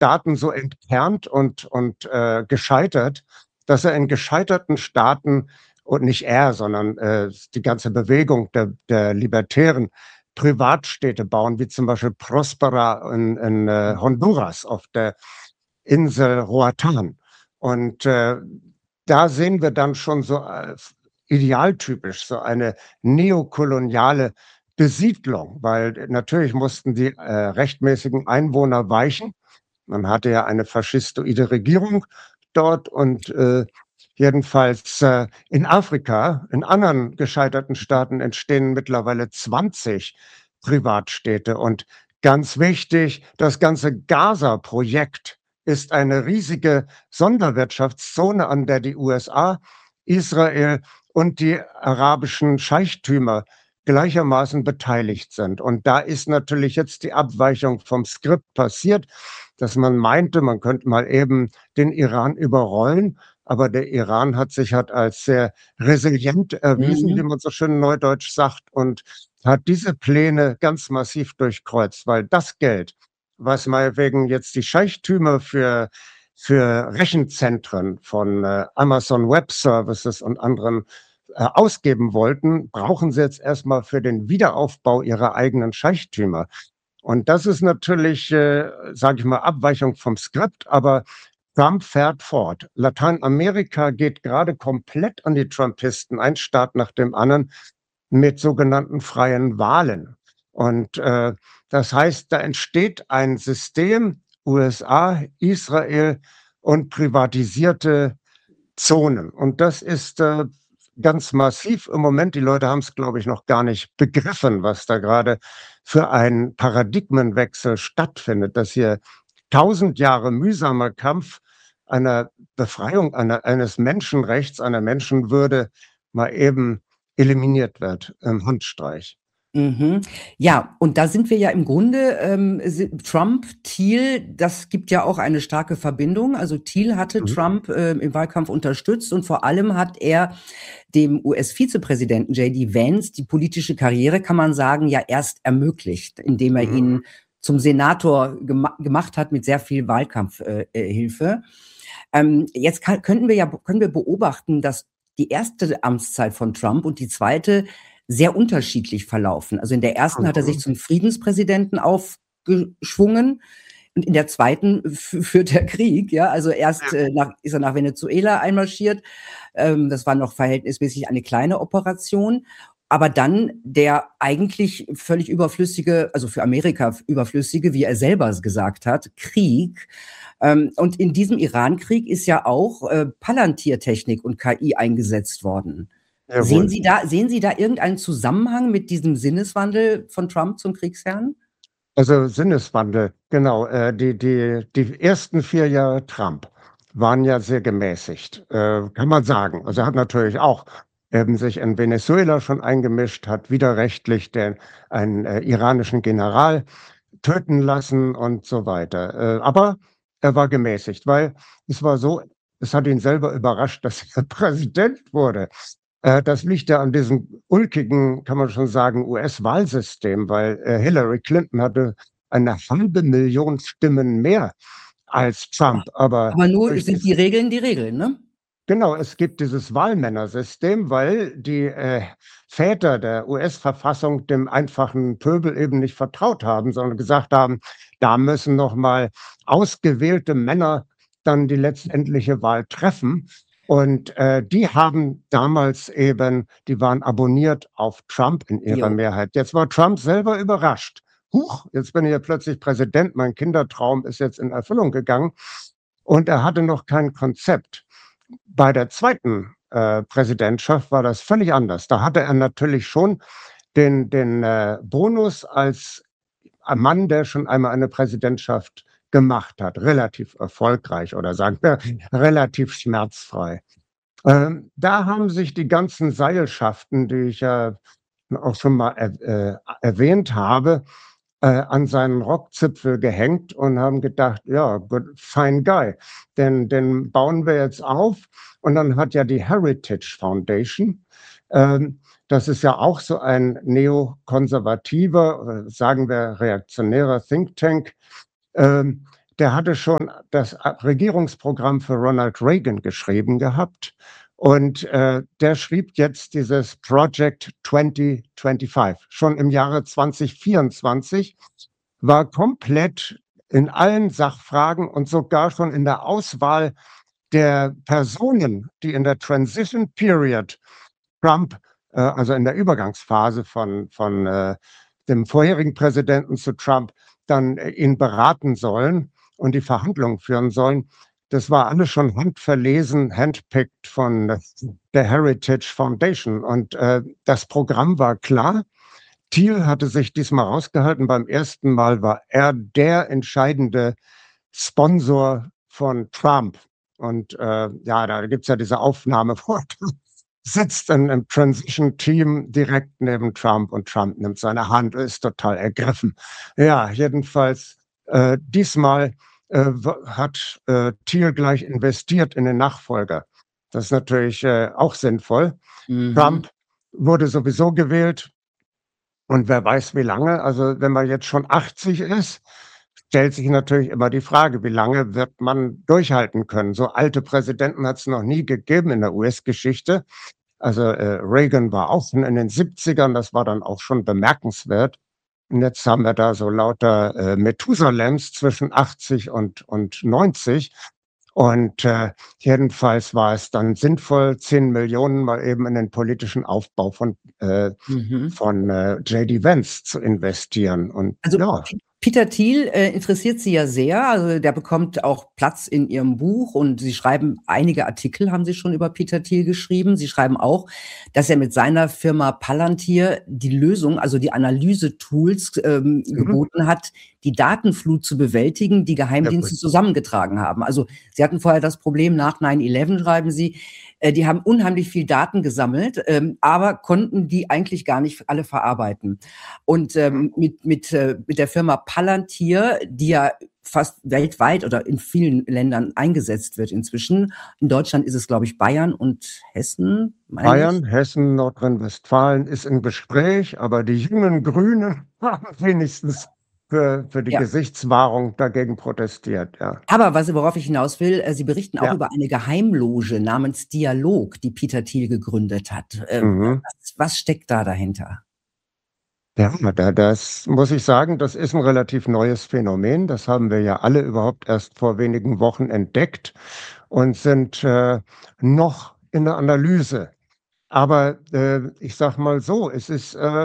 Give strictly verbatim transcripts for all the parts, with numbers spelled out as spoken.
Staaten so entkernt und und, äh, gescheitert, dass er in gescheiterten Staaten und nicht er, sondern, äh, die ganze Bewegung der der Libertären Privatstädte bauen, wie zum Beispiel Prospera in in, äh, Honduras auf der Insel Roatán. Und, äh, da sehen wir dann schon so, äh, idealtypisch so eine neokoloniale Besiedlung, weil äh, natürlich mussten die, äh, rechtmäßigen Einwohner weichen. Man hatte ja eine faschistoide Regierung dort und, äh, jedenfalls, äh, in Afrika, in anderen gescheiterten Staaten entstehen mittlerweile zwanzig Privatstädte. Und ganz wichtig, das ganze Gaza-Projekt ist eine riesige Sonderwirtschaftszone, an der die U S A, Israel und die arabischen Scheichtümer gleichermaßen beteiligt sind. Und da ist natürlich jetzt die Abweichung vom Skript passiert, dass man meinte, man könnte mal eben den Iran überrollen, aber der Iran hat sich halt als sehr resilient erwiesen, wie Mhm. man so schön neudeutsch sagt, und hat diese Pläne ganz massiv durchkreuzt, weil das Geld, was meinetwegen jetzt die Scheichtümer für für Rechenzentren von, äh, Amazon Web Services und anderen, äh, ausgeben wollten, brauchen sie jetzt erst mal für den Wiederaufbau ihrer eigenen Scheichtümer. Und das ist natürlich, äh, sage ich mal, Abweichung vom Skript, aber Trump fährt fort. Lateinamerika geht gerade komplett an die Trumpisten, ein Staat nach dem anderen, mit sogenannten freien Wahlen. Und, äh, das heißt, da entsteht ein System, U S A, Israel und privatisierte Zonen. Und das ist, äh, ganz massiv im Moment. Die Leute haben es, glaube ich, noch gar nicht begriffen, was da gerade für ein Paradigmenwechsel stattfindet, dass hier tausend Jahre mühsamer Kampf einer Befreiung einer eines Menschenrechts, einer Menschenwürde mal eben eliminiert wird im Handstreich. Mhm. Ja, und da sind wir ja im Grunde, ähm, si Trump, Thiel, das gibt ja auch eine starke Verbindung. Also Thiel hatte Mhm. Trump, äh, im Wahlkampf unterstützt und vor allem hat er dem U S-Vizepräsidenten J D Vance die politische Karriere, kann man sagen, ja erst ermöglicht, indem er Mhm. ihn zum Senator gema gemacht hat mit sehr viel Wahlkampfhilfe. Äh, äh, Hilfe. Ähm, jetzt kann, könnten wir ja können wir beobachten, dass die erste Amtszeit von Trump und die zweite sehr unterschiedlich verlaufen. Also in der ersten hat er sich Mhm. zum Friedenspräsidenten aufgeschwungen und in der zweiten f- führt er Krieg. Ja, also erst Ja. äh, nach, ist er nach Venezuela einmarschiert. Ähm, das war noch verhältnismäßig eine kleine Operation. Aber dann der eigentlich völlig überflüssige, also für Amerika überflüssige, wie er selber es gesagt hat, Krieg. Ähm, und in diesem Irankrieg ist ja auch äh, Palantirtechnik und K I eingesetzt worden. Sehen Jawohl. Sie da, sehen Sie da irgendeinen Zusammenhang mit diesem Sinneswandel von Trump zum Kriegsherrn? Also, Sinneswandel, genau. Äh, die die die ersten vier Jahre Trump waren ja sehr gemäßigt, äh, kann man sagen. Also, er hat natürlich auch, ähm, sich in Venezuela schon eingemischt, hat widerrechtlich den einen, äh, iranischen General töten lassen und so weiter. Äh, aber er war gemäßigt, weil es war so, es hat ihn selber überrascht, dass er Präsident wurde. Äh, das liegt ja an diesem ulkigen, kann man schon sagen, U S-Wahlsystem, weil, äh, Hillary Clinton hatte eine halbe Million Stimmen mehr als Trump, aber Aber nur durch sind das die Regeln die Regeln, ne? genau, es gibt dieses Wahlmännersystem, weil die, äh, Väter der U S-Verfassung dem einfachen Pöbel eben nicht vertraut haben, sondern gesagt haben, da müssen noch mal ausgewählte Männer dann die letztendliche Wahl treffen. Und, äh, die haben damals eben die waren abonniert auf Trump in ihrer Jo. Mehrheit. Jetzt war Trump selber überrascht. „Huch, jetzt bin ich ja plötzlich Präsident, mein Kindertraum ist jetzt in Erfüllung gegangen." Und er hatte noch kein Konzept. Bei der zweiten äh, Präsidentschaft war das völlig anders. Da hatte er natürlich schon den den, äh, Bonus als ein Mann, der schon einmal eine Präsidentschaft gemacht hat, relativ erfolgreich oder sagen wir relativ schmerzfrei. Ähm, da haben sich die ganzen Seilschaften, die ich ja auch schon mal er äh, erwähnt habe, äh, an seinen Rockzipfel gehängt und haben gedacht: „Ja, good fine guy, den den bauen wir jetzt auf." Und dann hat ja die Heritage Foundation, ähm, das ist ja auch so ein neokonservativer, äh, sagen wir reaktionärer Think Tank, ähm, der hatte schon das Regierungsprogramm für Ronald Reagan geschrieben gehabt. Und äh, der schrieb jetzt dieses Project zwanzig fünfundzwanzig. Schon im Jahre zwanzig vierundzwanzig war komplett in allen Sachfragen und sogar schon in der Auswahl der Personen, die in der Transition Period Trump, äh, also in der Übergangsphase von, von äh, dem vorherigen Präsidenten zu Trump, dann äh, ihn beraten sollen und die Verhandlungen führen sollen. Das war alles schon handverlesen, handpicked von der Heritage Foundation. Und äh, das Programm war klar. Thiel hatte sich diesmal rausgehalten. Beim ersten Mal war er der entscheidende Sponsor von Trump. Und äh, ja, da gibt es ja diese Aufnahme, wo er sitzt in einem Transition-Team direkt neben Trump und Trump nimmt seine Hand, ist total ergriffen. Ja, jedenfalls äh, diesmal äh, hat äh, Thiel gleich investiert in den Nachfolger. Das ist natürlich äh, auch sinnvoll. Mhm. Trump wurde sowieso gewählt und wer weiß wie lange. Also wenn man jetzt schon achtzig ist, stellt sich natürlich immer die Frage, wie lange wird man durchhalten können? So alte Präsidenten hat es noch nie gegeben in der U S-Geschichte. Also äh, Reagan war auch in den siebzigern, das war dann auch schon bemerkenswert. Und jetzt haben wir da so lauter äh, Methusalems zwischen achtzig und, und neunzig. Und äh, jedenfalls war es dann sinnvoll, zehn Millionen mal eben in den politischen Aufbau von, äh, mhm. von äh, J D Vance zu investieren. Und also ja. Peter Thiel äh, interessiert Sie ja sehr, also der bekommt auch Platz in Ihrem Buch und Sie schreiben, einige Artikel haben Sie schon über Peter Thiel geschrieben. Sie schreiben auch, dass er mit seiner Firma Palantir die Lösung, also die Analyse-Tools ähm, mhm. geboten hat, die Datenflut zu bewältigen, die Geheimdienste ja, zusammengetragen haben. Also Sie hatten vorher das Problem nach neun elf, schreiben Sie, äh, die haben unheimlich viel Daten gesammelt, ähm, aber konnten die eigentlich gar nicht alle verarbeiten. Und ähm, mit, mit, äh, mit der Firma Palantir, die ja fast weltweit oder in vielen Ländern eingesetzt wird inzwischen. In Deutschland ist es, glaube ich, Bayern und Hessen. Bayern, ich. Hessen, Nordrhein-Westfalen ist im Gespräch, aber die jungen Grünen haben wenigstens für, für die ja. Gesichtswahrung dagegen protestiert. Ja. Aber was, worauf ich hinaus will, Sie berichten auch ja. über eine Geheimloge namens Dialog, die Peter Thiel gegründet hat. Mhm. Was, was steckt da dahinter? Ja, da, das muss ich sagen, das ist ein relativ neues Phänomen. Das haben wir ja alle überhaupt erst vor wenigen Wochen entdeckt und sind äh, noch in der Analyse. Aber äh, ich sag mal so, es ist äh,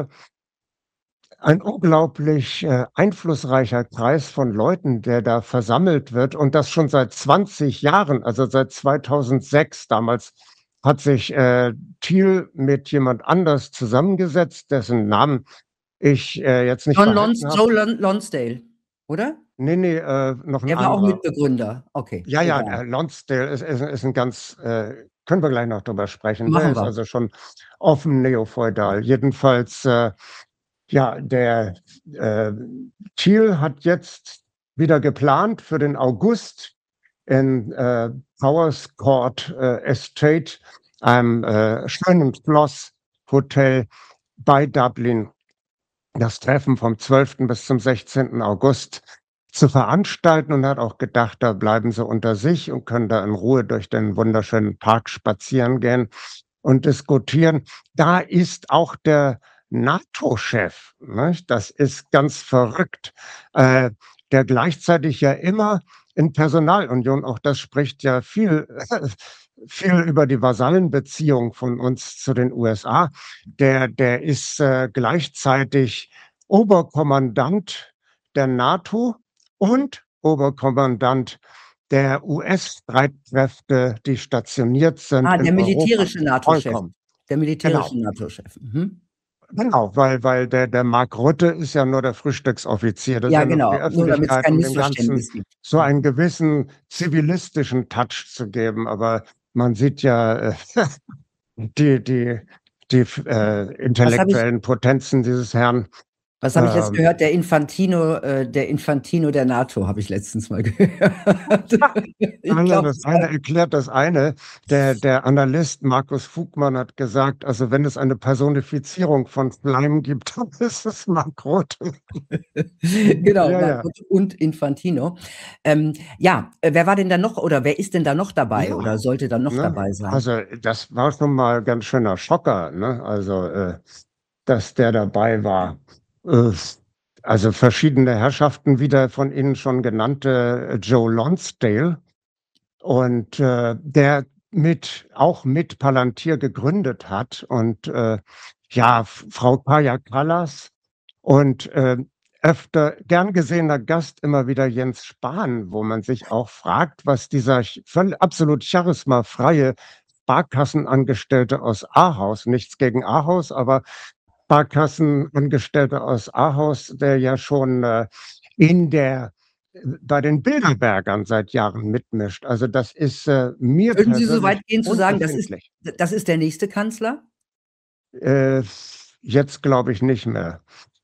ein unglaublich äh, einflussreicher Kreis von Leuten, der da versammelt wird und das schon seit zwanzig Jahren, also seit zweitausendsechs. Damals hat sich äh, Thiel mit jemand anders zusammengesetzt, dessen Namen ich äh, jetzt nicht John Lons Joe Lon Lonsdale, oder? Nee, nee, äh, noch ein Er war anderer. auch Mitbegründer, okay. Ja, ja, äh, Lonsdale ist, ist, ist ein ganz, äh, können wir gleich noch drüber sprechen. Machen Der ist wir. also schon offen neofeudal. Jedenfalls, äh, ja, der äh, Thiel hat jetzt wieder geplant für den August in äh, Powers Court äh, Estate, einem äh, schönen Schlosshotel bei Dublin, das Treffen vom zwölften bis zum sechzehnten August zu veranstalten und hat auch gedacht, da bleiben sie unter sich und können da in Ruhe durch den wunderschönen Park spazieren gehen und diskutieren. Da ist auch der NATO-Chef, ne? Das ist ganz verrückt, äh, der gleichzeitig ja immer in Personalunion, auch das spricht ja viel, viel über die Vasallenbeziehung von uns zu den U S A, der, der ist äh, gleichzeitig Oberkommandant der NATO und Oberkommandant der U S-Streitkräfte, die stationiert sind. Ah, der militärische NATO-Chef. Der militärische genau. NATO-Chef. Mhm. Genau, weil, weil der, der Mark Rutte ist ja nur der Frühstücksoffizier. Das ja, ist ja genau. Die Öffentlichkeit, kein um dem Ganzen gibt. so einen gewissen zivilistischen Touch zu geben. Aber man sieht ja äh, die, die, die äh, intellektuellen Potenzen dieses Herrn. Was habe ich jetzt Ähm gehört? Der Infantino äh, der Infantino der NATO habe ich letztens mal gehört. Ich Eine glaube, das es eine war erklärt das eine. Der der Analyst Markus Fugmann hat gesagt: „Also, wenn es eine Personifizierung von Schleim gibt, dann ist es Mark Rutte.“ Genau, Ja, Mark ja. Rutte und Infantino. Ähm, ja, äh, wer war denn da noch oder wer ist denn da noch dabei Ja, oder sollte da noch ne? dabei sein? Also, das war schon mal ganz schöner Schocker, ne? Also, äh, dass der dabei war. Äh, also, verschiedene Herrschaften, wie der von Ihnen schon genannte äh, Joe Lonsdale und, äh, der mit auch mit Palantir gegründet hat und, äh, ja, F Frau Kaja Kallas und, ähm, öfter gern gesehener Gast immer wieder Jens Spahn, wo man sich auch fragt, was dieser ch völl absolut charismafreie Sparkassenangestellte aus Ahaus, nichts gegen Ahaus, aber Sparkassenangestellte aus Ahaus, der ja schon, äh, in der äh, bei den Bilderbergern seit Jahren mitmischt. Also, das ist, äh, mir Würden Sie so weit persönlich gehen zu sagen, das ist unerfindlich. d das ist der nächste Kanzler? Äh, jetzt glaube ich nicht mehr.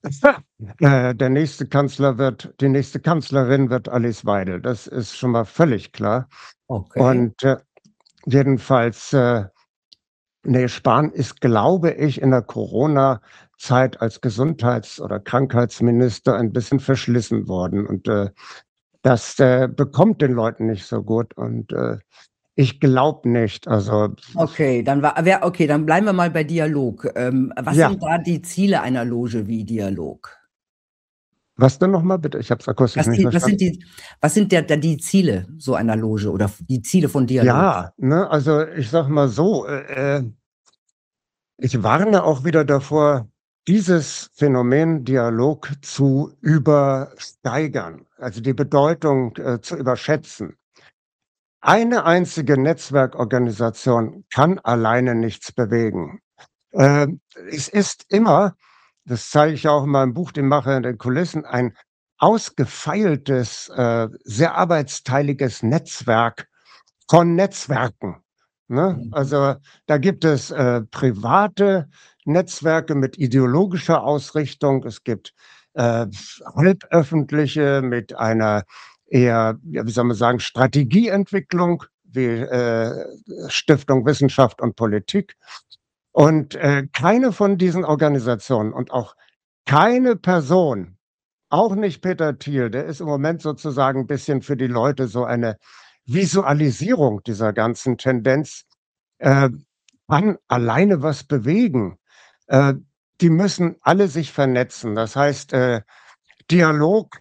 Äh, der nächste Kanzler wird die nächste Kanzlerin wird Alice Weidel. Das ist schon mal völlig klar. Okay. Und, äh, jedenfalls, äh, ne, Spahn ist, glaube ich, in der Corona-Zeit als Gesundheits oder Krankheitsminister ein bisschen verschlissen worden und, äh, das, äh, bekommt den Leuten nicht so gut und, äh, ich glaube nicht. Also Okay, dann war wer okay, dann bleiben wir mal bei Dialog. Ähm, was Ja. sind da die Ziele einer Loge wie Dialog? Was denn noch mal bitte? Ich habe es akustisch Was nicht die was sind verstanden. die was sind der da die Ziele so einer Loge oder f die Ziele von Dialog? Ja, ne, also, ich sage mal so, äh, äh ich warne auch wieder davor, dieses Phänomen Dialog zu übersteigern, also, die Bedeutung, äh, zu überschätzen. Eine einzige Netzwerkorganisation kann alleine nichts bewegen. Ähm, es ist immer, das zeige ich ja auch in meinem Buch „Die Macher hinter den Kulissen“, ein ausgefeiltes, äh, sehr arbeitsteiliges Netzwerk von Netzwerken, ne? Mhm. Also, da gibt es, äh, private Netzwerke mit ideologischer Ausrichtung. Es gibt, äh, halböffentliche mit einer eher, ja, wie soll man sagen, Strategieentwicklung wie, äh, Stiftung Wissenschaft und Politik. Und, äh, keine von diesen Organisationen und auch keine Person, auch nicht Peter Thiel, der ist im Moment sozusagen bisschen für die Leute so eine Visualisierung dieser ganzen Tendenz, äh, kann alleine was bewegen. Äh, die müssen alle sich vernetzen. Das heißt, äh, Dialog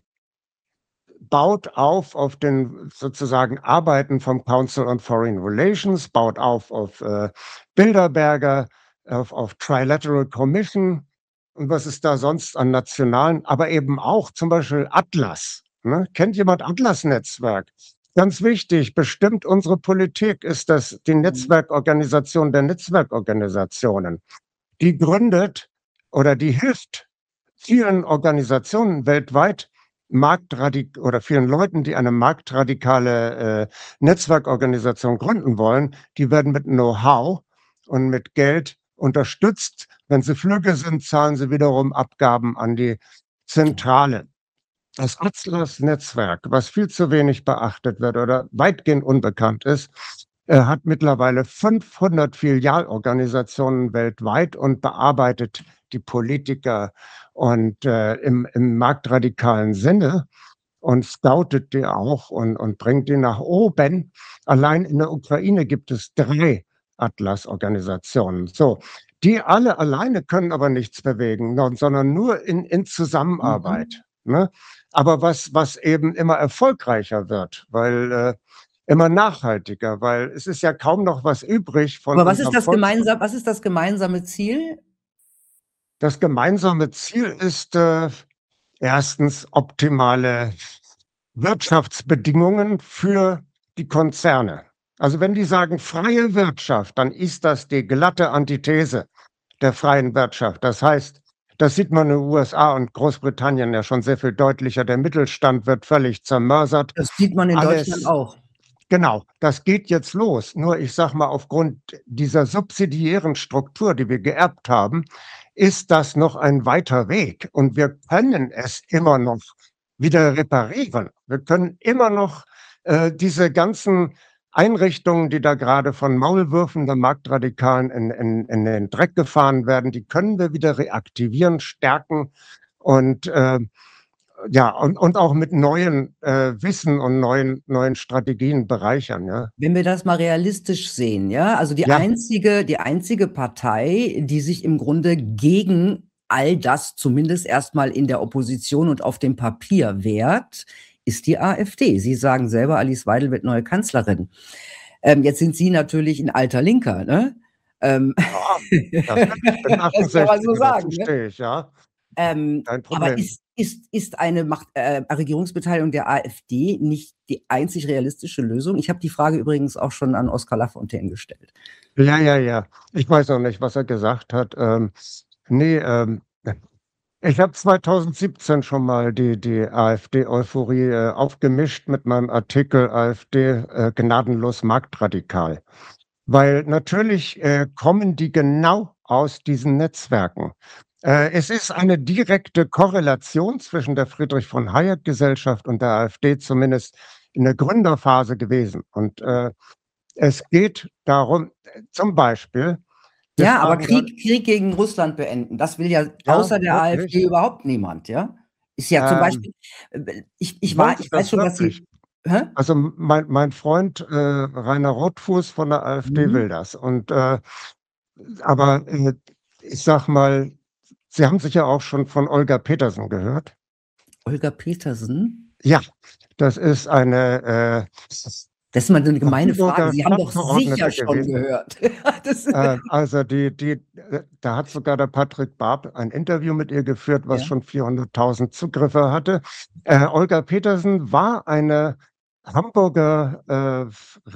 baut auf auf den sozusagen Arbeiten vom Council on Foreign Relations, baut auf auf, äh, Bilderberger, auf auf Trilateral Commission und was es da sonst an nationalen aber eben auch zum Beispiel Atlas, ne? Kennt jemand Atlas-Netzwerk? Ganz wichtig, bestimmt unsere Politik ist das die Mhm. Netzwerkorganisation der Netzwerkorganisationen. Die gründet oder die hilft vielen Organisationen weltweit, marktradik oder vielen Leuten, die eine marktradikale, äh, Netzwerkorganisation gründen wollen. Die werden mit Know-how und mit Geld unterstützt. Wenn sie Flügge sind, zahlen sie wiederum Abgaben an die Zentrale. Das Atlas-Netzwerk, was viel zu wenig beachtet wird oder weitgehend unbekannt ist, äh, hat mittlerweile fünfhundert Filialorganisationen weltweit und bearbeitet die Politiker und, äh, im im marktradikalen Sinne und scoutet die auch und und bringt die nach oben. Allein in der Ukraine gibt es drei Atlas-Organisationen. So, die alle alleine können aber nichts bewegen, non sondern nur in in Mhm. Zusammenarbeit, ne? Aber was was eben immer erfolgreicher wird, weil, äh immer nachhaltiger, weil es ist ja kaum noch was übrig von Aber was ist unserem das Volkstum. gemeinsam was ist das gemeinsame Ziel? Das gemeinsame Ziel ist, äh, erstens optimale Wirtschaftsbedingungen für die Konzerne. Also, wenn die sagen „freie Wirtschaft“, dann ist das die glatte Antithese der freien Wirtschaft. Das heißt, das sieht man in den USA und Großbritannien ja schon sehr viel deutlicher. Der Mittelstand wird völlig zermörsert. Das sieht man in Deutschland Alles auch. Genau, das geht jetzt los. Nur ich sage mal, aufgrund dieser subsidiären Struktur, die wir geerbt haben, ist das noch ein weiter Weg. Und wir können es immer noch wieder reparieren. Wir können immer noch äh, diese ganzen Einrichtungen, die da gerade von Maulwürfen der Marktradikalen in, in, in den Dreck gefahren werden, die können wir wieder reaktivieren, stärken und äh, ja, und, und auch mit neuen äh, Wissen und neuen, neuen Strategien bereichern, ja. Wenn wir das mal realistisch sehen, ja, also die Ja. einzige, die einzige Partei, die sich im Grunde gegen all das zumindest erstmal in der Opposition und auf dem Papier wehrt, ist die AfD. Sie sagen selber, Alice Weidel wird neue Kanzlerin. Ähm, jetzt sind Sie natürlich ein alter Linker, ne? Ähm, Ja, das, das kann man so sagen, ne? verstehe ich, ja. Ähm, Kein aber Problem. ist, ist, ist eine Macht, äh, Regierungsbeteiligung der AfD nicht die einzig realistische Lösung? Ich habe die Frage übrigens auch schon an Oskar Lafontaine gestellt. Ja, ja, ja. Ich weiß noch nicht, was er gesagt hat. Ähm, nee, ähm, ich habe zweitausendsiebzehn schon mal die, die AfD-Euphorie äh, aufgemischt mit meinem Artikel AfD äh, gnadenlos marktradikal. Weil natürlich äh, kommen die genau aus diesen Netzwerken. Äh, es ist eine direkte Korrelation zwischen der Friedrich von Hayek-Gesellschaft und der AfD, zumindest in der Gründerphase gewesen. Und äh, es geht darum, äh, zum Beispiel, wir Ja, aber fragen dann, Krieg, Krieg gegen Russland beenden, das will ja ja, außer der wirklich? AfD überhaupt niemand, ja? Ist ja zum Ähm, Beispiel, äh, ich, ich, wollen war, Sie ich weiß das schon, dass wirklich? Sie. Hä? Also mein, mein Freund äh, Rainer Rothfuß von der AfD Mhm. will das. Und äh, aber äh, ich sag mal, Sie haben sicher auch schon von Olga Petersen gehört. Olga Petersen? Ja, das ist eine äh, Das ist mal so eine gemeine Frage. Hamburger Sie haben doch sicher Stadtverordnete schon gewesen. gehört. Das, Äh, also die, die, äh, da hat sogar der Patrick Barb ein Interview mit ihr geführt, was ja. schon vierhunderttausend Zugriffe hatte. Äh, Olga Petersen war eine Hamburger äh,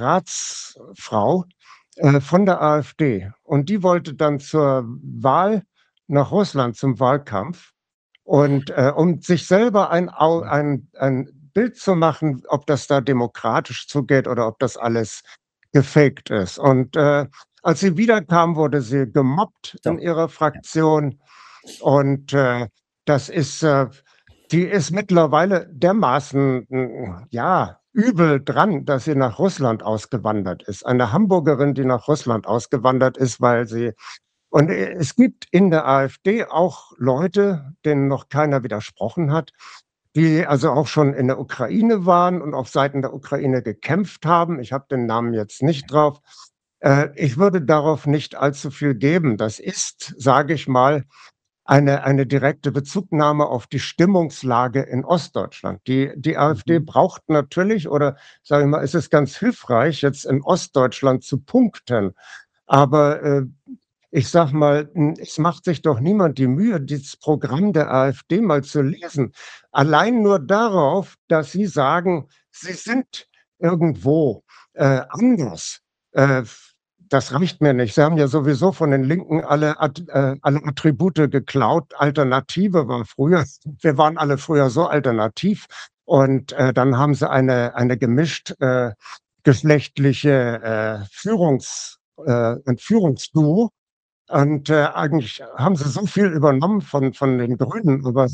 Ratsfrau äh, von der AfD und die wollte dann zur Wahl nach Russland zum Wahlkampf und äh, um sich selber ein, Au- ein, ein Bild zu machen, ob das da demokratisch zugeht oder ob das alles gefaked ist. Und äh, als sie wiederkam, wurde sie gemobbt in So. ihrer Fraktion. Und äh, das ist, äh, die ist mittlerweile dermaßen, mm, ja, übel dran, dass sie nach Russland ausgewandert ist. Eine Hamburgerin, die nach Russland ausgewandert ist, weil sie, und äh, es gibt in der AfD auch Leute, denen noch keiner widersprochen hat, die also auch schon in der Ukraine waren und auf Seiten der Ukraine gekämpft haben. Ich habe den Namen jetzt nicht drauf. Äh, ich würde darauf nicht allzu viel geben. Das ist, sage ich mal, eine, eine direkte Bezugnahme auf die Stimmungslage in Ostdeutschland. Die, die AfD Mhm. braucht natürlich, oder sage ich mal, es ist ganz hilfreich, jetzt in Ostdeutschland zu punkten. Aber äh, ich sag mal, es macht sich doch niemand die Mühe, das Programm der AfD mal zu lesen. Allein nur darauf, dass sie sagen, sie sind irgendwo äh, anders. Äh, das reicht mir nicht. Sie haben ja sowieso von den Linken alle, äh, alle Attribute geklaut. Alternative war früher, wir waren alle früher so alternativ. Und äh, dann haben sie eine, eine gemischt äh, geschlechtliche äh, Führungs, äh, ein Führungsduo. Und äh, eigentlich haben sie so viel übernommen von, von den Grünen, aber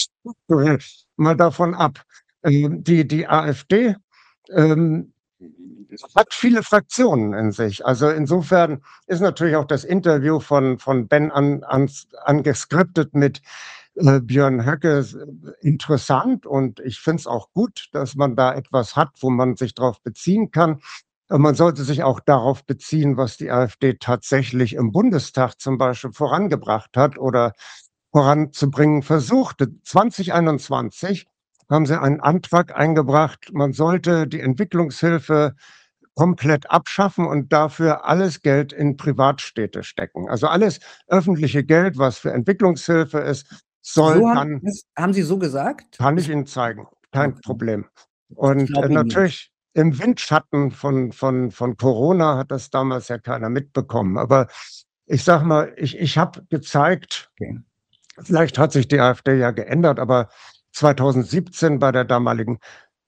mal davon ab. Ähm, die, die AfD ähm, hat viele Fraktionen in sich. Also insofern ist natürlich auch das Interview von, von Ben an, an, angeskriptet mit äh, Björn Höcke interessant und ich finde es auch gut, dass man da etwas hat, wo man sich darauf beziehen kann. Man sollte sich auch darauf beziehen, was die AfD tatsächlich im Bundestag zum Beispiel vorangebracht hat oder voranzubringen versuchte. zwanzig einundzwanzig haben sie einen Antrag eingebracht, man sollte die Entwicklungshilfe komplett abschaffen und dafür alles Geld in Privatstädte stecken. Also alles öffentliche Geld, was für Entwicklungshilfe ist, soll So haben, dann, das haben Sie so gesagt? kann ich Ich, Ihnen zeigen, kein okay. Problem. Ich Und äh, glaube Ihnen nicht. natürlich im Windschatten von, von, von Corona hat das damals ja keiner mitbekommen. Aber ich sag mal, ich, ich habe gezeigt, Okay. vielleicht hat sich die AfD ja geändert, aber zweitausendsiebzehn bei der damaligen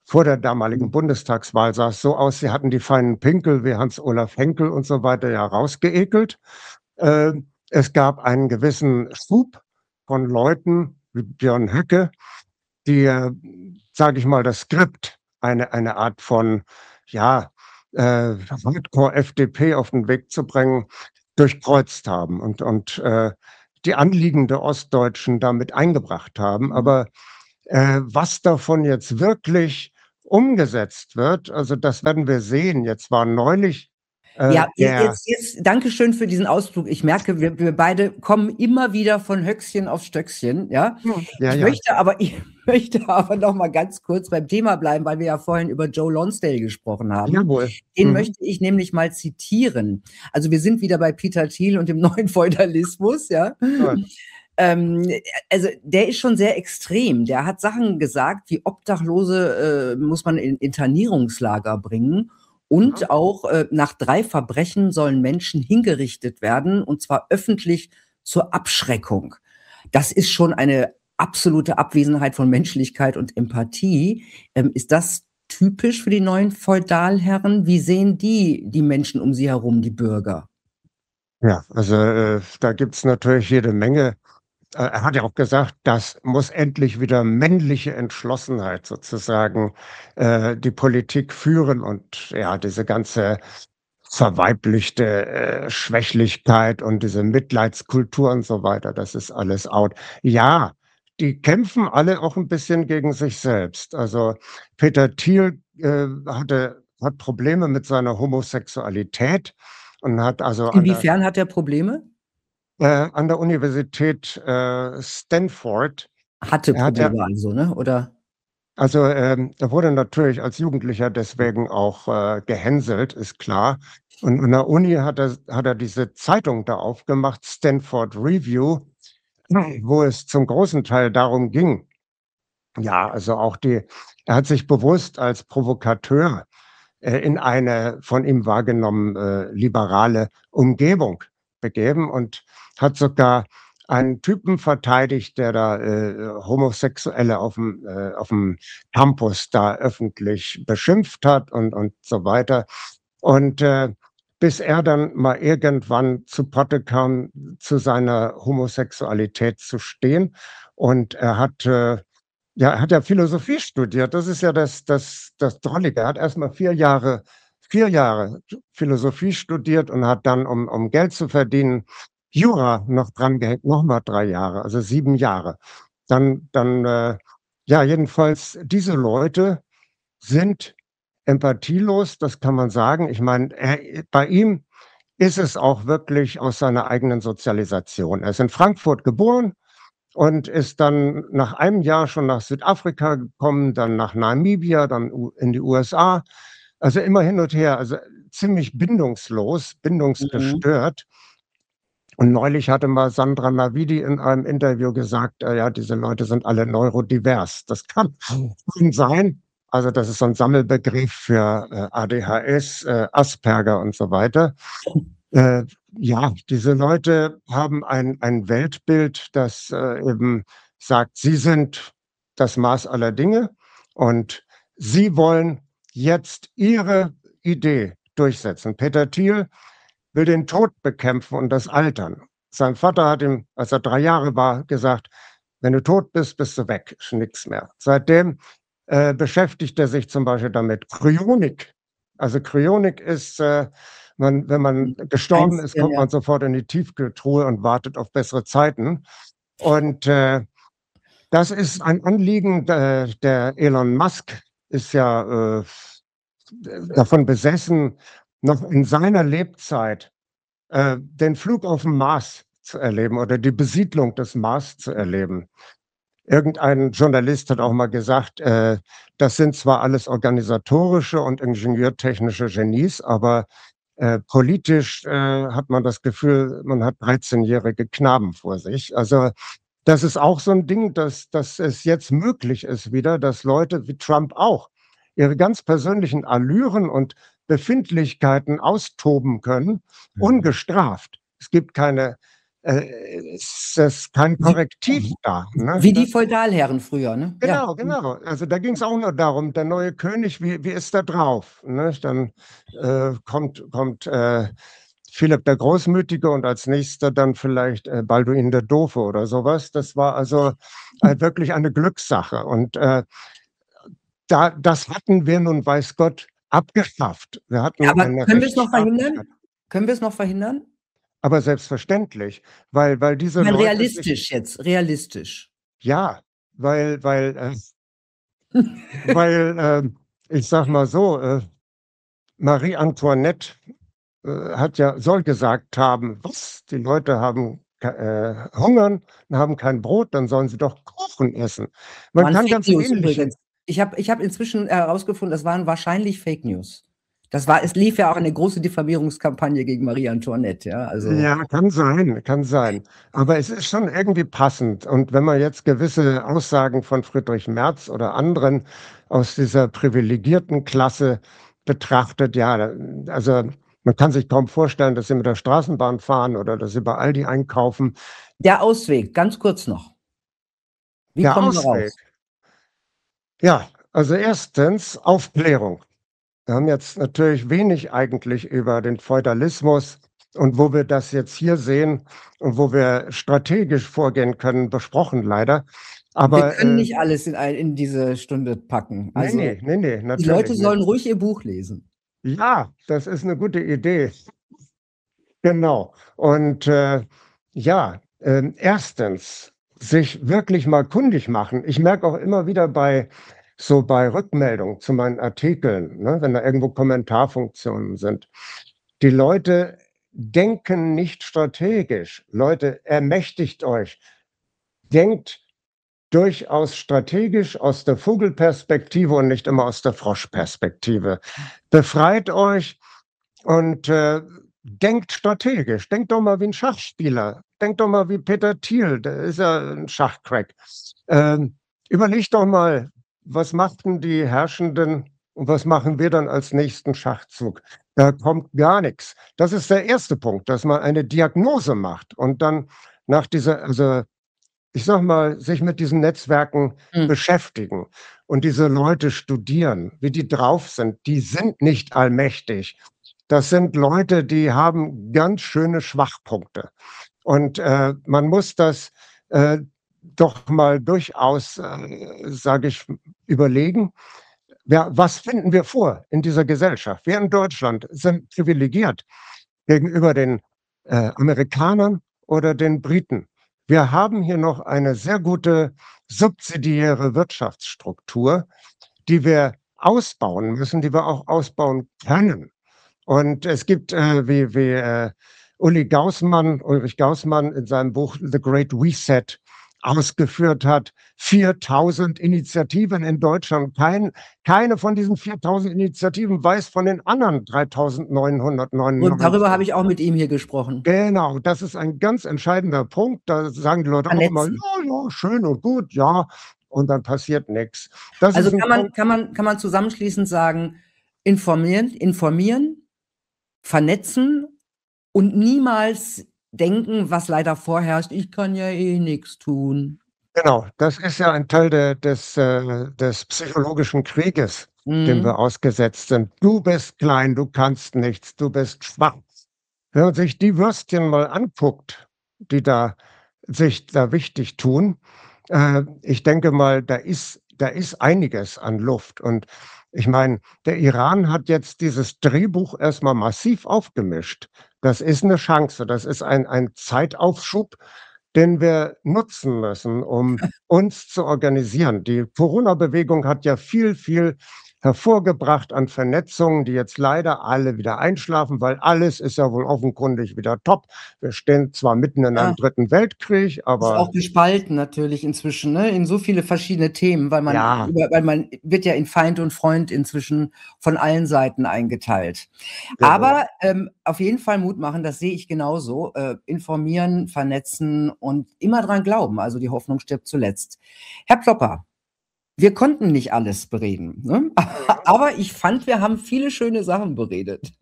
vor der damaligen Bundestagswahl sah es so aus, sie hatten die feinen Pinkel wie Hans-Olaf Henkel und so weiter ja rausgeekelt. Äh, es gab einen gewissen Schub von Leuten wie Björn Höcke, die, äh, sage ich mal, das Skript, eine, eine Art von, ja, äh, Hardcore-F D P auf den Weg zu bringen, durchkreuzt haben und, und äh, die Anliegen der Ostdeutschen damit eingebracht haben. Aber äh, was davon jetzt wirklich umgesetzt wird, also das werden wir sehen. Jetzt war neulich äh, Ja, je- der, jetzt, jetzt, Dankeschön für diesen Ausflug. Ich merke, wir, wir beide kommen immer wieder von Höchstchen auf Stöckchen, ja. ja, Ich ja, möchte aber, ich möchte aber noch mal ganz kurz beim Thema bleiben, weil wir ja vorhin über Joe Lonsdale gesprochen haben. jawohl. Den Mhm. möchte ich nämlich mal zitieren. Also wir sind wieder bei Peter Thiel und dem neuen Feudalismus, ja. Ja. Ähm, also der ist schon sehr extrem. Der hat Sachen gesagt, wie Obdachlose äh, muss man in Internierungslager bringen. Und Ja. auch äh, nach drei Verbrechen sollen Menschen hingerichtet werden, und zwar öffentlich zur Abschreckung. Das ist schon eine absolute Abwesenheit von Menschlichkeit und Empathie. Ähm, ist das typisch für die neuen Feudalherren? Wie sehen die die Menschen um sie herum, die Bürger? Ja, also äh, da gibt's natürlich jede Menge. Äh, er hat ja auch gesagt, das muss endlich wieder männliche Entschlossenheit sozusagen äh, die Politik führen und ja, diese ganze verweiblichte äh, Schwächlichkeit und diese Mitleidskultur und so weiter, das ist alles out. Ja, die kämpfen alle auch ein bisschen gegen sich selbst. Also Peter Thiel äh, hatte, hat Probleme mit seiner Homosexualität und hat also an der Inwiefern hat er Probleme? äh, an der Universität äh, Stanford. Hatte Er hat ja, Probleme also, ne? Oder? also ähm, er wurde natürlich als Jugendlicher deswegen auch äh, gehänselt, ist klar. Und an der Uni hat er, hat er diese Zeitung da aufgemacht, Stanford Review, wo es zum großen Teil darum ging. Ja, also auch die, er hat sich bewusst als Provokateur äh, in eine von ihm wahrgenommene äh, liberale Umgebung begeben und hat sogar einen Typen verteidigt, der da äh, Homosexuelle auf dem, äh, auf dem Campus da öffentlich beschimpft hat und, und so weiter. Und äh, bis er dann mal irgendwann zu Potte kam, zu seiner Homosexualität zu stehen. Und er hat äh, ja, er hat ja Philosophie studiert. Das ist ja das, das, das Drollige. Er hat erst mal vier Jahre, vier Jahre Philosophie studiert und hat dann, um, um Geld zu verdienen, Jura noch dran gehängt, noch mal drei Jahre, also sieben Jahre. Dann, dann, äh, ja, jedenfalls, diese Leute sind empathielos, das kann man sagen. Ich meine, er, bei ihm ist es auch wirklich aus seiner eigenen Sozialisation. Er ist in Frankfurt geboren und ist dann nach einem Jahr schon nach Südafrika gekommen, dann nach Namibia, dann in die U S A. Also immer hin und her, also ziemlich bindungslos, bindungsgestört. Und neulich hatte mal Sandra Navidi in einem Interview gesagt, äh, ja, diese Leute sind alle neurodivers. Das kann schon sein. Also das ist so ein Sammelbegriff für äh, A D H S, äh, Asperger und so weiter. Äh, ja, diese Leute haben ein, ein Weltbild, das äh, eben sagt, sie sind das Maß aller Dinge und sie wollen jetzt ihre Idee durchsetzen. Peter Thiel will den Tod bekämpfen und das Altern. Sein Vater hat ihm, als er drei Jahre war, gesagt, wenn du tot bist, bist du weg, ist nichts mehr. Seitdem äh, beschäftigt er sich zum Beispiel damit. Kryonik. Also Kryonik ist, äh, man, wenn man gestorben Eins, ist, ja, kommt ja. man sofort in die Tiefkühltruhe und wartet auf bessere Zeiten. Und äh, das ist ein Anliegen, der, der Elon Musk ist ja äh, davon besessen, noch in seiner Lebzeit äh, den Flug auf dem Mars zu erleben oder die Besiedlung des Mars zu erleben. Irgendein Journalist hat auch mal gesagt, äh, das sind zwar alles organisatorische und ingenieurtechnische Genies, aber äh, politisch äh, hat man das Gefühl, man hat dreizehnjährige Knaben vor sich. Also das ist auch so ein Ding, dass, dass es jetzt möglich ist wieder, dass Leute wie Trump auch ihre ganz persönlichen Allüren und Befindlichkeiten austoben können, Mhm. ungestraft. Es gibt keine äh, ist es kein Wie Korrektiv da, ne? wie die Das Feudalherren früher, ne? Ja. genau, genau. Also, da ging's auch nur darum, der neue König, wie wie ist der drauf, ne? Dann, äh, kommt kommt, äh, Philipp der Großmütige und als Nächster dann vielleicht, äh, Balduin der Doofe oder so was. Das war also, äh, wirklich eine Glückssache und, äh, da das hatten wir nun, weiß Gott, abgeschafft. Wir Ja, hatten aber eine können wir's noch Rechtsstaatlichkeit. verhindern? Können wir's noch verhindern? Aber selbstverständlich, weil weil Ich diese meine Leute sich realistisch jetzt, realistisch. ja, weil weil, äh weil, ähm, ich sage mal so, äh, Marie Antoinette, äh, hat ja soll gesagt haben: „Was? Die Leute haben ke äh, hungern und haben kein Brot, dann sollen sie doch Kuchen essen.“ Man Waren kann Fake ganz News ähnliche übrigens. Ich habe ich habe inzwischen herausgefunden, das waren wahrscheinlich Fake News. Das war es lief ja auch eine große Diffamierungskampagne gegen Marie Antoinette, ja, also ja, kann sein, kann sein. Aber es ist schon irgendwie passend. Und wenn man jetzt gewisse Aussagen von Friedrich Merz oder anderen aus dieser privilegierten Klasse betrachtet, ja, da also, man kann sich kaum vorstellen, dass sie mit der Straßenbahn fahren oder dass sie bei Aldi einkaufen. der Ausweg, ganz kurz noch. Wie Der kommen wir Ausweg, raus? ja, also erstens Aufklärung. Wir haben jetzt natürlich wenig eigentlich über den Feudalismus und wo wir das jetzt hier sehen und wo wir strategisch vorgehen können, besprochen leider. Wir Aber, können äh, nicht alles in ein in diese Stunde packen. ne, Also, ne, ne, ne, die natürlich Leute nicht. sollen ruhig ihr Buch lesen. Ja, das ist 'ne gute Idee. Genau. Und, äh, ja, ähm, erstens sich wirklich mal kundig machen. Ich merke auch immer wieder bei so bei Rückmeldungen zu meinen Artikeln, ne, wenn da irgendwo Kommentarfunktionen sind. Die Leute denken nicht strategisch. Leute, ermächtigt euch. Denkt durchaus strategisch aus der Vogelperspektive und nicht immer aus der Froschperspektive. Befreit euch und, äh, denkt strategisch. Denkt doch mal wie 'n Schachspieler. Denkt doch mal wie Peter Thiel, der ist ja 'n Schachcrack. Ähm, überlegt doch mal, was machten die Herrschenden und was machen wir dann als nächsten Schachzug? Da kommt gar nix. Das ist der erste Punkt, dass man eine Diagnose macht und dann nach dieser also, ich sage mal, sich mit diesen Netzwerken Mhm. beschäftigen und diese Leute studieren, wie die drauf sind. Die sind nicht allmächtig. Das sind Leute, die haben ganz schöne Schwachpunkte. Und, äh, man muss das, äh, doch mal durchaus, äh, sage ich, überlegen. Ja, was finden wir vor in dieser Gesellschaft? Wir in Deutschland sind privilegiert gegenüber den, äh, Amerikanern oder den Briten. Wir haben hier noch eine sehr gute subsidiäre Wirtschaftsstruktur, die wir ausbauen müssen, die wir auch ausbauen können. Und es gibt, äh, wie wie, äh, Uli Gaußmann Ulrich Gaußmann in seinem Buch „The Great Reset“ ausgeführt hat, viertausend Initiativen in Deutschland. Kein keine von diesen viertausend Initiativen weiß von den anderen Und darüber habe dreitausendneunhundertneunundneunzig. ich auch mit ihm hier gesprochen. Genau, das ist ein ganz entscheidender Punkt. Da sagen die Leute auch immer: Vernetzen. „Ja, ja, schön und gut, ja“, und dann passiert nix. Das Also, ist 'n kann man Punkt. kann man kann man zusammenschließend sagen, informieren informieren, vernetzen und niemals denken, was leider vorherrscht: „Ich kann ja eh nix tun.“ Genau, das ist ja ein Teil der des, äh des psychologischen Krieges, dem Mhm. wir ausgesetzt sind. „Du bist klein, du kannst nichts, du bist schwach.“ Wenn man sich die Würstchen mal anguckt, die da sich da wichtig tun, äh, ich denke mal, da ist da ist einiges an Luft. Und ich meine, der Iran hat jetzt dieses Drehbuch erst mal massiv aufgemischt. Das ist 'ne Chance. Das ist ein ein Zeitaufschub, den wir nutzen müssen, um uns zu organisieren. Die Corona-Bewegung hat ja viel, viel hervorgebracht an Vernetzung, die jetzt leider alle wieder einschlafen, weil alles ist ja wohl offenkundig wieder top. Wir stehen zwar mitten in Ja. einem dritten Weltkrieg, Ist aber auch gespalten natürlich inzwischen, ne, in so viele verschiedene Themen, weil man ja, über weil man wird ja in Feind und Freund inzwischen von allen Seiten eingeteilt. jawohl. Aber, ähm, auf jeden Fall Mut machen, das sehe ich genauso. Äh, informieren, vernetzen und immer dran glauben. Also, die Hoffnung stirbt zuletzt. Herr Plopper, wir konnten nicht alles bereden, ne? Mhm. Aber ich fand, wir haben viele schöne Sachen beredet.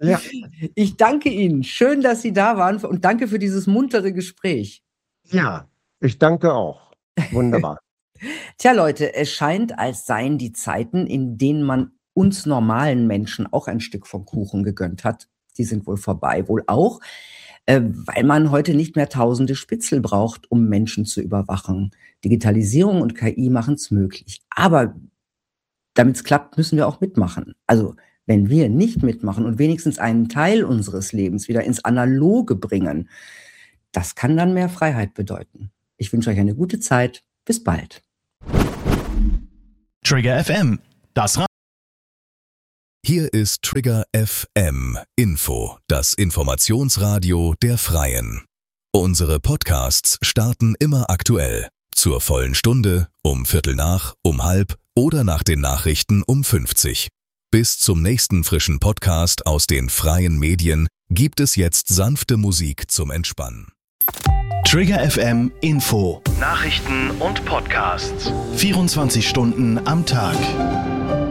Ja. Ich danke Ihnen. Schön, dass Sie da waren und danke für dieses muntere Gespräch. Ja, ich danke auch. Wunderbar. Tja, Leute, es scheint, als seien die Zeiten, in denen man uns normalen Menschen auch ein Stück vom Kuchen gegönnt hat, die sind wohl vorbei. Wohl auch, äh, weil man heute nicht mehr tausende Spitzel braucht, um Menschen zu überwachen. Digitalisierung und K I machen es möglich. Aber damit es klappt, müssen wir auch mitmachen. Also wenn wir nicht mitmachen und wenigstens einen Teil unseres Lebens wieder ins Analoge bringen, das kann dann mehr Freiheit bedeuten. Ich wünsche euch eine gute Zeit. Bis bald. Trigger F M, das Ra- Hier ist Trigger F M Info, das Informationsradio der Freien. Unsere Podcasts starten immer aktuell. Zur vollen Stunde, um Viertel nach, um halb oder nach den Nachrichten um fünfzig. Bis zum nächsten frischen Podcast aus den freien Medien gibt es jetzt sanfte Musik zum Entspannen. Trigger F M Info, Nachrichten und Podcasts. vierundzwanzig Stunden am Tag.